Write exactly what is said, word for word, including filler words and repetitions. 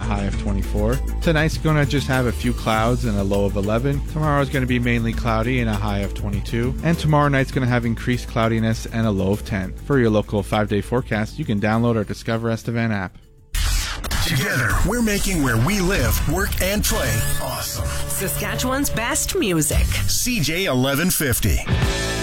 high of twenty-four. Tonight's going to just have a few clouds and a low of eleven. Tomorrow's going to be mainly cloudy and a high of twenty-two. And tomorrow night's going to have increased cloudiness and a low of ten. For your local five-day forecast, you can download our Discover Estevan app. Together, we're making where we live, work, and play awesome. Saskatchewan's best music. C J eleven fifty.